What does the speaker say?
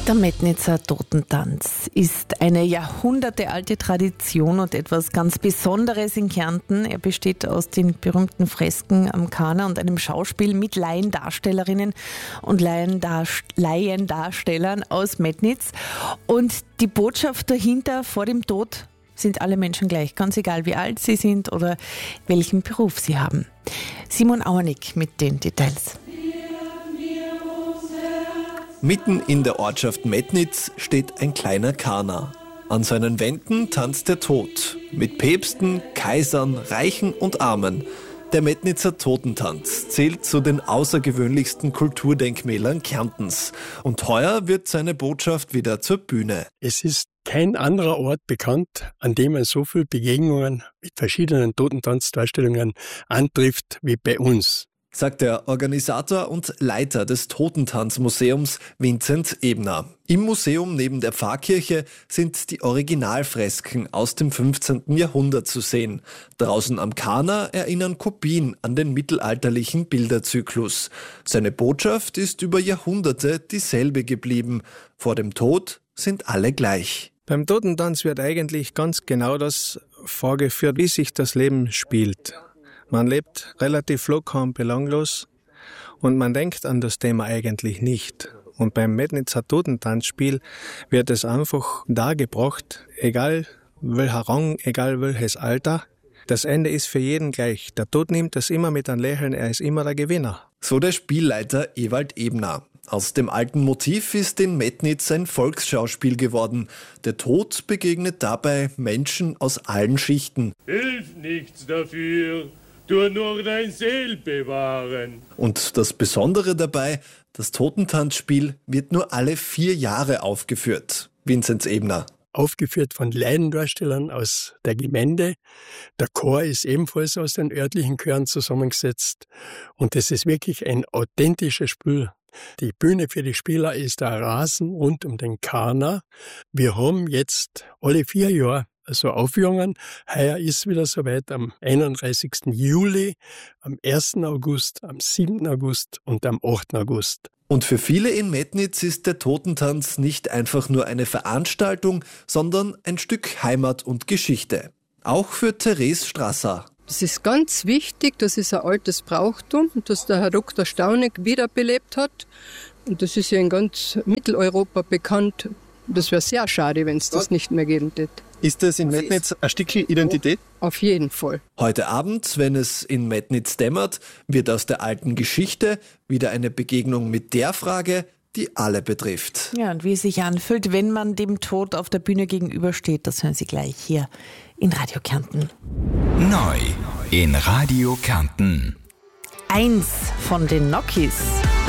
Der Metnitzer Totentanz ist eine jahrhundertealte Tradition und etwas ganz Besonderes in Kärnten. Er besteht aus den berühmten Fresken am Kana und einem Schauspiel mit Laiendarstellerinnen und Laiendarstellern aus Metnitz. Und die Botschaft dahinter: vor dem Tod sind alle Menschen gleich, ganz egal wie alt sie sind oder welchen Beruf sie haben. Simon Auernick mit den Details. Mitten in der Ortschaft Metnitz steht ein kleiner Kana. An seinen Wänden tanzt der Tod. Mit Päpsten, Kaisern, Reichen und Armen. Der Metnitzer Totentanz zählt zu den außergewöhnlichsten Kulturdenkmälern Kärntens. Und heuer wird seine Botschaft wieder zur Bühne. Es ist kein anderer Ort bekannt, an dem man so viele Begegnungen mit verschiedenen Totentanzdarstellungen antrifft wie bei uns, sagt der Organisator und Leiter des Totentanzmuseums Vinzenz Ebner. Im Museum neben der Pfarrkirche sind die Originalfresken aus dem 15. Jahrhundert zu sehen. Draußen am Kana erinnern Kopien an den mittelalterlichen Bilderzyklus. Seine Botschaft ist über Jahrhunderte dieselbe geblieben. Vor dem Tod sind alle gleich. Beim Totentanz wird eigentlich ganz genau das vorgeführt, wie sich das Leben spielt. Man lebt relativ locker und belanglos und man denkt an das Thema eigentlich nicht. Und beim Metnitzer Totentanzspiel wird es einfach dargebracht, egal welcher Rang, egal welches Alter. Das Ende ist für jeden gleich. Der Tod nimmt das immer mit einem Lächeln, er ist immer der Gewinner. So der Spielleiter Ewald Ebner. Aus dem alten Motiv ist in Metnitz ein Volksschauspiel geworden. Der Tod begegnet dabei Menschen aus allen Schichten. Hilft nichts dafür. Du nur dein Seel bewahren. Und das Besondere dabei: das Totentanzspiel wird nur alle 4 Jahre aufgeführt. Vinzenz Ebner. Aufgeführt von Laiendarstellern aus der Gemeinde. Der Chor ist ebenfalls aus den örtlichen Chören zusammengesetzt. Und es ist wirklich ein authentisches Spiel. Die Bühne für die Spieler ist der Rasen rund um den Kana. Wir haben jetzt alle 4 Jahre Aufführungen. Heuer ist wieder soweit am 31. Juli, am 1. August, am 7. August und am 8. August. Und für viele in Metnitz ist der Totentanz nicht einfach nur eine Veranstaltung, sondern ein Stück Heimat und Geschichte. Auch für Therese Strasser. Es ist ganz wichtig, das ist ein altes Brauchtum, das der Herr Dr. Stauneck wiederbelebt hat. Und das ist ja in ganz Mitteleuropa bekannt. Das wäre sehr schade, wenn es das nicht mehr geben wird. Ist das in Metnitz ein Stückchen Identität? Auf jeden Fall. Heute Abend, wenn es in Metnitz dämmert, wird aus der alten Geschichte wieder eine Begegnung mit der Frage, die alle betrifft. Ja, und wie es sich anfühlt, wenn man dem Tod auf der Bühne gegenübersteht, das hören Sie gleich hier in Radio Kärnten. Neu in Radio Kärnten. 1 von den Nokis.